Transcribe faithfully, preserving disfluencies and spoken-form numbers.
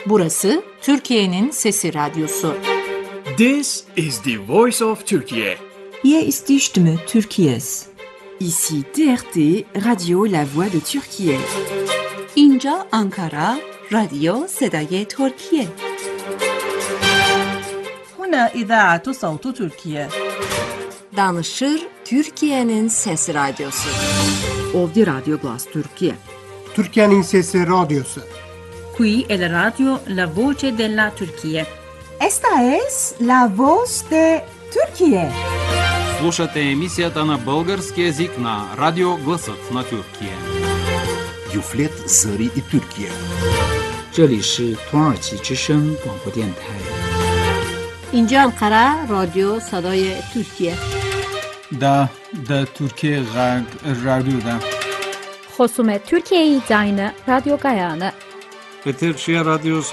Burası Türkiye'nin Sesi Radyosu. This is the voice of Turkey. Hier ist die Stimme Türkiye's. Ici T R T, Radio La Voix de Türkiye. اینجا آنکارا، رادیو صدای ترکیه. هنا إذاعة صوت تركيا. Danışır Türkiye'nin Sesi Radyosu. Ovdje Radio Glas Türkiye. Türkiye'nin Sesi Radyosu. Qui è la radio La Voce della Turchia. Esta es La Voz de Turquía. Слушате емисията на български език на Радио Гласът на Тюркия. Юфлет Зари и Türkiye. 这里是土耳其之声广播电台。 اینجا Ankara رادیو صدای ترکیه. دا دا ترکیه غرب رادیو دا. خصوم ترکیه داینه رادیو گایانه. Peterşehir Radyo